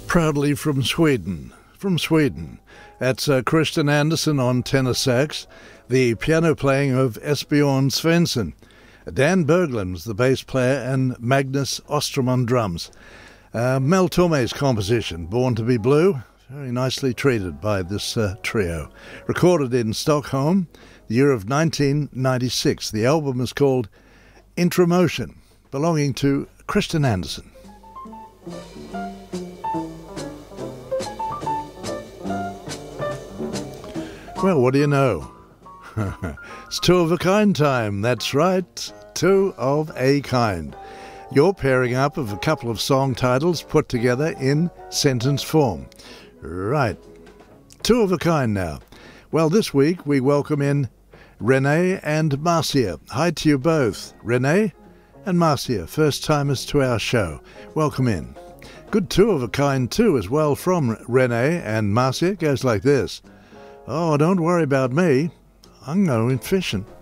proudly from Sweden. That's Christian Andersson on tenor sax, the piano playing of Esbjörn Svensson. Dan Berglund was the bass player and Magnus Ostrom on drums. Mel Torme's composition, Born to be Blue, very nicely treated by this trio. Recorded in Stockholm, the year of 1996. The album is called Intromotion, belonging to Christian Andersson. Well, what do you know? It's two of a kind time, that's right, two of a kind. Your pairing up of a couple of song titles put together in sentence form. Right, two of a kind now. Well, this week we welcome in Renee and Marcia. Hi to you both, Renee and Marcia, first timers to our show. Welcome in. Good two of a kind too as well from Renee and Marcia. It goes like this. Oh, don't worry about me. I'm going fishing.